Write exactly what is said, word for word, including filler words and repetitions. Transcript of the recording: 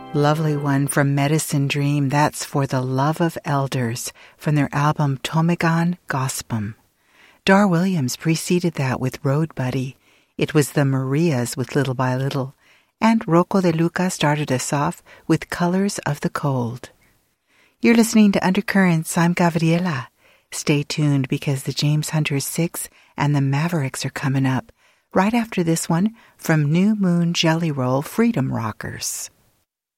Lovely one from Medicine Dream. That's For the Love of Elders from their album Tomegan Gospem. Dar Williams preceded that with Road Buddy. It was the Marias with Little by Little. And Rocco De Luca started us off with Colors of the Cold. You're listening to Undercurrents. I'm Gabriela. Stay tuned because the James Hunter Six and the Mavericks are coming up right after this one from New Moon Jelly Roll Freedom Rockers.